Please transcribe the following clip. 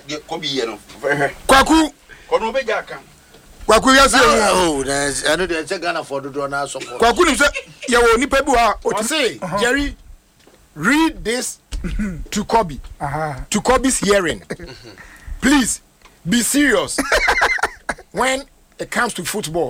Kobe here no. Kwaku. Kono be jaka. Kwaku ya say oh I know there's a Ghana for do na support. Kwaku ni say ye wo nipa bi wa o say Jerry read this to Kobe. To Kobe's hearing. Please be serious when it comes to football.